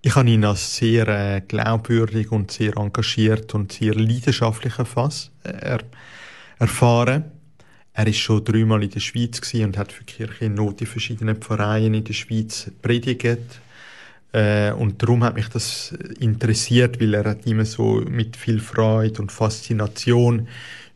Ich habe ihn als sehr glaubwürdig und sehr engagiert und sehr leidenschaftlich erfahren. Er ist schon 3-mal in der Schweiz gewesen und hat für Kirche in Not in verschiedenen Pfarreien in der Schweiz predigt. Und darum hat mich das interessiert, weil er hat immer so mit viel Freude und Faszination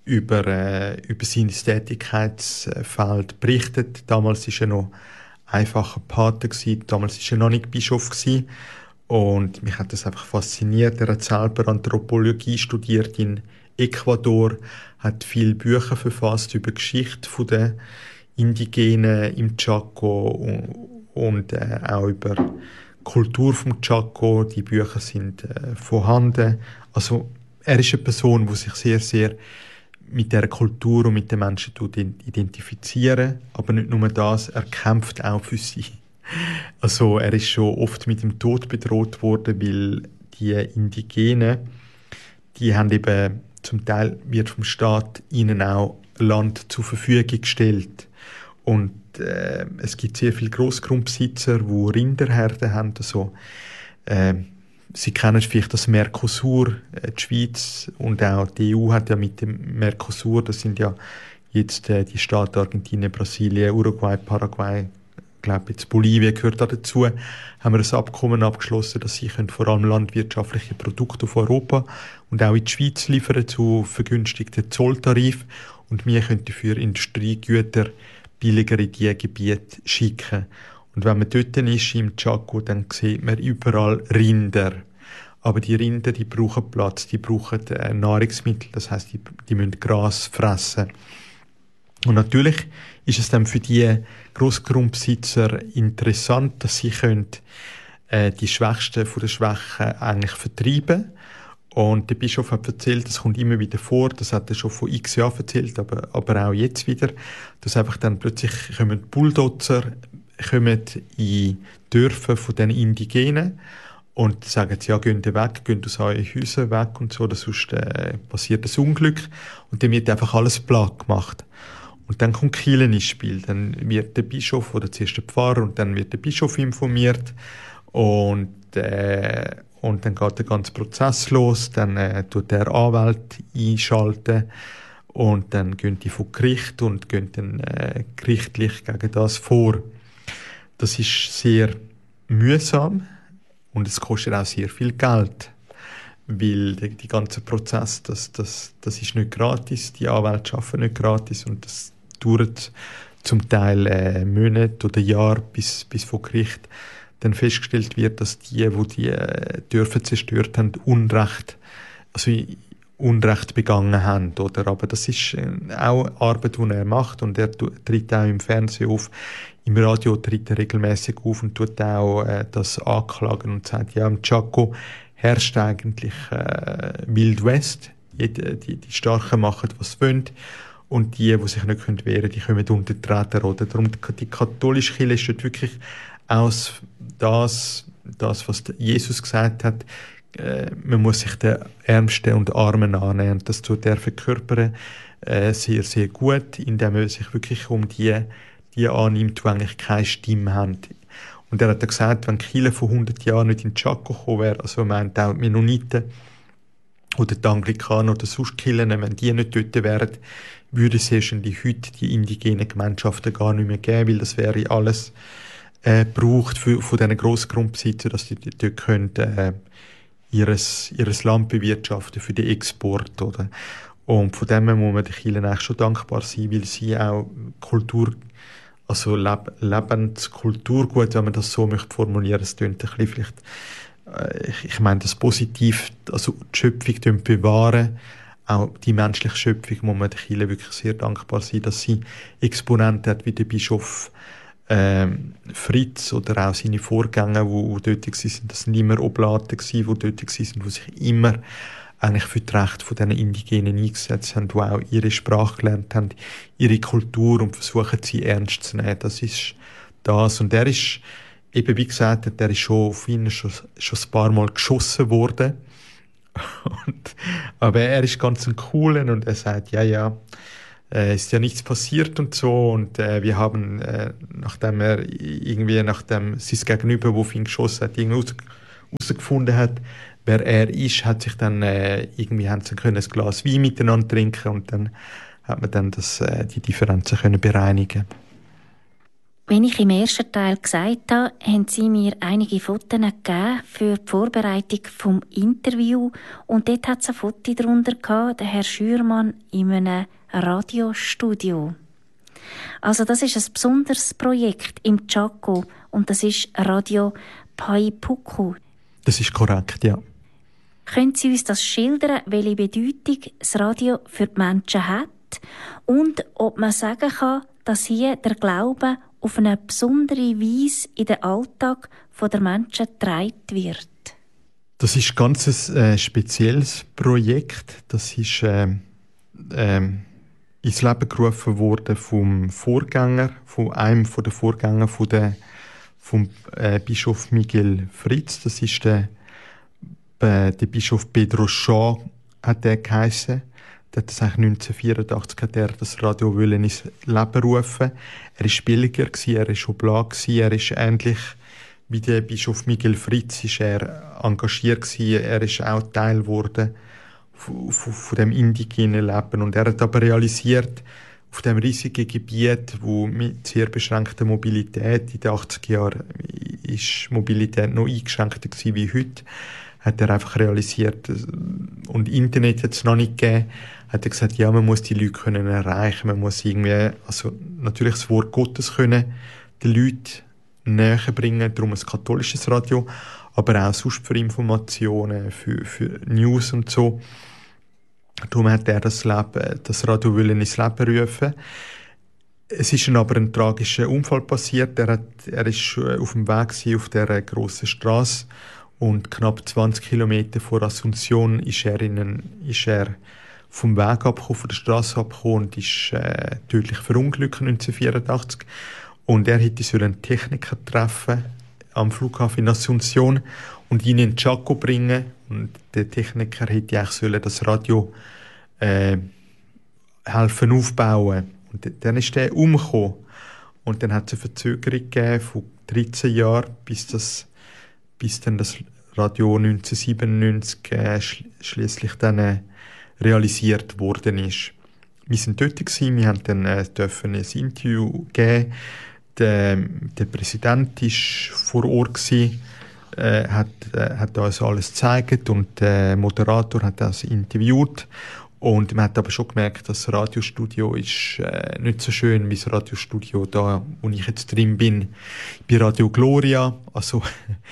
über sein Tätigkeitsfeld berichtet. Damals ist er noch einfacher Pater gewesen, damals ist er noch nicht Bischof gewesen. Und mich hat das einfach fasziniert. Er hat selber Anthropologie studiert in Ecuador, hat viele Bücher verfasst über die Geschichte der Indigenen im Chaco und auch über die Kultur vom Chaco. Die Bücher sind vorhanden. Also er ist eine Person, die sich sehr, sehr mit der Kultur und mit den Menschen identifizieren. Aber nicht nur das, er kämpft auch für sie. Also er ist schon oft mit dem Tod bedroht worden, weil die Indigenen, die haben eben, zum Teil wird vom Staat ihnen auch Land zur Verfügung gestellt. Und es gibt sehr viele Grossgrundbesitzer, die Rinderherden haben. Also, Sie kennen vielleicht das Mercosur, die Schweiz und auch die EU hat ja mit dem Mercosur, das sind ja jetzt die Staaten Argentinien, Brasilien, Uruguay, Paraguay, ich glaube jetzt Bolivien gehört da dazu, haben wir ein Abkommen abgeschlossen, dass sie können vor allem landwirtschaftliche Produkte auf Europa und auch in die Schweiz liefern zu vergünstigten Zolltarif und wir können dafür Industriegüter billiger in diese Gebiete schicken. Und wenn man dort ist, im Chaco, dann sieht man überall Rinder. Aber die Rinder, die brauchen Platz, die brauchen Nahrungsmittel, das heisst, die müssen Gras fressen. Und natürlich ist es dann für die Grossgrundbesitzer interessant, dass sie können, die Schwächsten von den Schwachen eigentlich vertreiben. Und der Bischof hat erzählt, das kommt immer wieder vor, das hat er schon vor x Jahren erzählt, aber auch jetzt wieder, dass einfach dann plötzlich kommen Bulldozer, kommen in Dörfer von den Indigenen und sagen sie, ja, geht weg, geht aus euren Häusern weg und so, sonst passiert ein Unglück. Und dann wird einfach alles platt gemacht. Und dann kommt Kirche ins Spiel. Dann wird der Bischof oder zuerst der Pfarrer und dann wird der Bischof informiert und dann geht der ganze Prozess los. Dann tut der Anwalt einschalten und dann gehen die vor Gericht und gehen dann gerichtlich gegen das vor. Das ist sehr mühsam und es kostet auch sehr viel Geld, weil die ganze Prozess, das ist nicht gratis, die Anwälte arbeiten nicht gratis und das dauert zum Teil Monate oder Jahre, bis vor Gericht dann festgestellt wird, dass die Dörfer zerstört haben, Unrecht begangen haben, oder? Aber das ist auch Arbeit, die er macht und er tritt auch im Fernsehen auf, im Radio tritt er regelmäßig auf und tut auch das anklagen und sagt, ja, im Chaco herrscht eigentlich Wild West. Die Starken machen, was sie wollen. Und die sich nicht wehren können, die kommen unter die Räder. Oder? Darum, die katholische Kirche ist dort wirklich aus das, was Jesus gesagt hat, man muss sich den Ärmsten und Armen annehmen. Das tut er verkörpern sehr, sehr gut, indem er sich wirklich um die annimmt, die eigentlich keine Stimme haben. Und er hat gesagt, wenn die Kirche vor 100 Jahren nicht in den Chaco gekommen wäre, also meint auch die Mennoniten oder die Anglikaner oder sonst Kirchen, wenn die nicht dort wären, würde es wahrscheinlich heute die indigenen Gemeinschaften gar nicht mehr geben, weil das wäre alles braucht von diesen Grossgrundbesitzern, dass die dort können, ihres Land bewirtschaften für den Export, oder? Und von dem her muss man den Kirchen eigentlich schon dankbar sein, weil sie auch Kultur, also Lebenskulturgut, wenn man das so möchte formulieren, es tönt ein bisschen vielleicht, ich meine das positiv, also die Schöpfung bewahren, auch die menschliche Schöpfung muss man den Kirchen wirklich sehr dankbar sein, dass sie Exponenten hat wie der Bischof Fritz oder auch seine Vorgänger, die dort waren, das sind immer Oblaten die dort waren, die sich immer eigentlich für die Rechte von diesen Indigenen eingesetzt haben, die auch ihre Sprache gelernt haben, ihre Kultur und versuchen, sie ernst zu nehmen. Das ist das. Und er ist, eben wie gesagt, der ist schon auf ihn schon ein paar Mal geschossen worden. Aber er ist ganz ein Cooler und er sagt, ja, ist ja nichts passiert und so. Und wir haben, nachdem sein Gegenüber, wo auf ihn geschossen hat, irgendwie herausgefunden hat, wer er ist, hat sich dann irgendwie haben sie können ein Glas Wein miteinander trinken und dann hat man dann die Differenzen können bereinigen. Wenn ich im ersten Teil gesagt habe, haben Sie mir einige Fotos gegeben für die Vorbereitung vom Interview und dort hat es ein Foto darunter gehabt, der Herr Schürmann in einem Radiostudio. Also das ist ein besonderes Projekt im Chaco und das ist Radio Paipuku. Das ist korrekt, ja. Können Sie uns das schildern, welche Bedeutung das Radio für die Menschen hat und ob man sagen kann, dass hier der Glaube auf eine besondere Weise in den Alltag der Menschen getragen wird? Das ist ganz ein spezielles Projekt. Das ist ins Leben gerufen worden vom Vorgänger, von einem der Vorgänger vom Bischof Miguel Fritz. Das ist der Bischof Pedro Shaw, hat der geheissen. Der hat das eigentlich 1984 hat er das Radio wollen ins Leben rufen. Er war Belgier, er war Oblat, er ist ähnlich wie der Bischof Miguel Fritz ist er engagiert gewesen. Er ist auch Teil geworden von dem indigenen Leben. Und er hat aber realisiert, auf dem riesigen Gebiet, wo mit sehr beschränkter Mobilität in den 80er Jahren ist Mobilität noch eingeschränkter gewesen wie heute, hat er einfach realisiert, und Internet hat es noch nicht gegeben, hat er gesagt, ja, man muss die Leute können erreichen, man muss irgendwie, also natürlich das Wort Gottes können den Leuten näher bringen, darum ein katholisches Radio, aber auch sonst für Informationen, für News und so. Darum hat er das Radio wollen ins Leben rufen. Es ist aber ein tragischer Unfall passiert. Er ist auf dem Weg auf der grossen Straße und knapp 20 Kilometer vor Asunción ist er vom Weg abgekommen, von der Straße abgekommen und ist tödlich verunglückt 1984. Und er hätte einen Techniker treffen am Flughafen in Asunción und ihn in Chaco bringen. Und der Techniker hätte eigentlich das Radio helfen aufbauen. Und dann ist der umgekommen. Und dann hat es eine Verzögerung gegeben von 13 Jahren, bis dann das Radio 1997 schliesslich dann realisiert worden ist. Wir sind dort gewesen, wir haben dann dürfen ein Interview geben. Der Präsident war vor Ort gewesen, hat uns alles gezeigt und der Moderator hat das interviewt. Und man hat aber schon gemerkt, das Radiostudio ist nicht so schön wie das Radiostudio da, wo ich jetzt drin bin. Bei Radio Gloria, also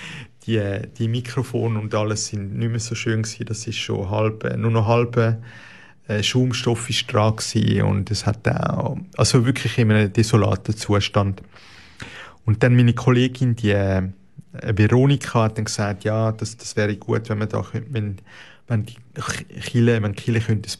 die Mikrofone und alles sind nicht mehr so schön gewesen. Das ist schon nur noch halb Schaumstoff ist dran gewesen und es hat auch, also wirklich in einem desolaten Zustand. Und dann meine Kollegin, die Veronika, hat dann gesagt, ja, das wäre gut, wenn man da, wenn Kirche könnte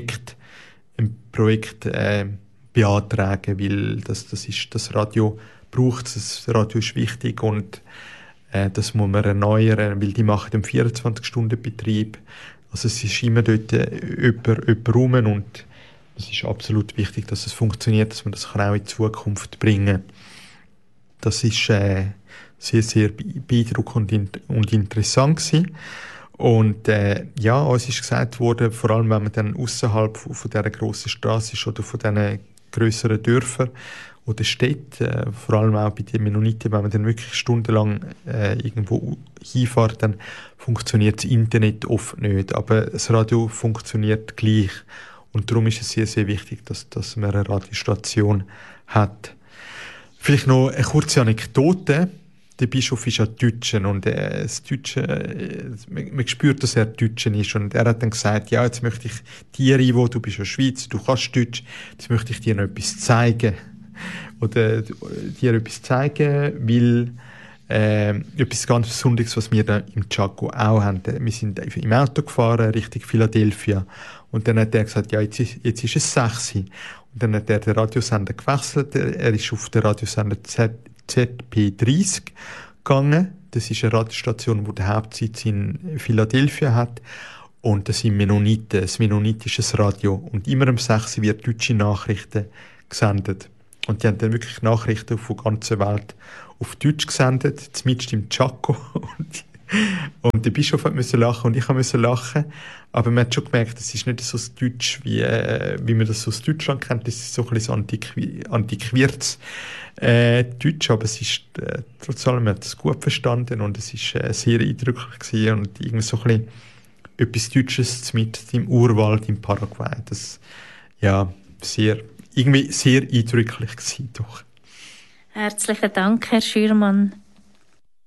ein Projekt beantragen, weil das Radio braucht es, das Radio ist wichtig und das muss man erneuern, weil die machen den 24-Stunden-Betrieb. Also es ist immer dort jemand rum und es ist absolut wichtig, dass es funktioniert, dass man das auch in die Zukunft bringen kann. Das ist sehr, sehr beeindruckend und interessant gewesen. Und ja, uns ist gesagt worden, vor allem wenn man dann ausserhalb von dieser grossen Straße ist oder von diesen grösseren Dörfern oder Städten, vor allem auch bei den Mennoniten, wenn man dann wirklich stundenlang irgendwo hinfährt, dann funktioniert das Internet oft nicht, aber das Radio funktioniert gleich. Und darum ist es sehr, sehr wichtig, dass man eine Radiostation hat. Vielleicht noch eine kurze Anekdote. Der Bischof ist ja Deutscher und das Deutsche, man spürt, dass er Deutscher ist und er hat dann gesagt, ja, jetzt möchte ich dir, Ivo, du bist ja Schweizer, du kannst Deutsch, jetzt möchte ich dir noch etwas zeigen. Oder dir etwas zeigen, weil etwas ganz Besonderes, was wir da im Chaco auch haben. Wir sind im Auto gefahren, Richtung Philadelphia und dann hat er gesagt, ja, jetzt ist es 6 Uhr. Und dann hat er den Radiosender gewechselt, er ist auf den Radiosender ZP30 gegangen. Das ist eine Radiostation, die den Hauptsitz in Philadelphia hat. Und das sind Mennoniten, ein mennonitisches Radio. Und immer um 6 Uhr wird deutsche Nachrichten gesendet. Und die haben dann wirklich Nachrichten von der ganzen Welt auf Deutsch gesendet, zumindest im Chaco. Und Und der Bischof musste lachen und ich musste lachen. Aber man hat schon gemerkt, das ist nicht so das Deutsch, wie man das so aus Deutschland kennt. Das ist so ein bisschen so antiquiertes Deutsch, aber es ist, trotz allem, man hat es gut verstanden und es ist sehr eindrücklich gewesen und irgendwie so ein bisschen etwas Deutsches mit im Urwald im Paraguay. Das, ja, irgendwie sehr eindrücklich gewesen, doch. Herzlichen Dank, Herr Schürmann.